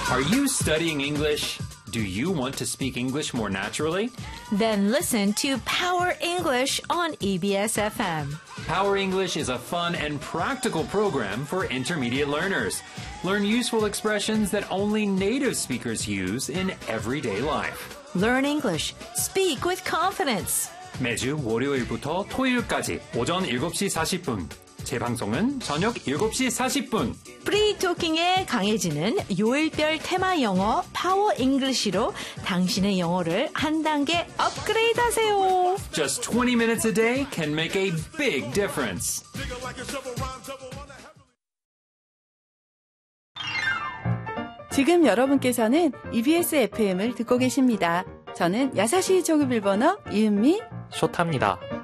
Are you studying English? Do you want to speak English more naturally? Then listen to Power English on EBS FM. Power English is a fun and practical program for intermediate learners. Learn useful expressions that only native speakers use in everyday life. Learn English. Speak with confidence. 매주 월요일부터 토요일까지 오전 7시 40분. 재방송은 저녁 7시 40분. 프리토킹에 강해지는 요일별 테마 영어 파워 잉글리시로 당신의 영어를 한 단계 업그레이드 하세요. Just 20 minutes a day can make a big difference. 지금 여러분께서는 EBS FM을 듣고 계십니다. 저는 야사시 조급일본어 이은미 쇼타입니다.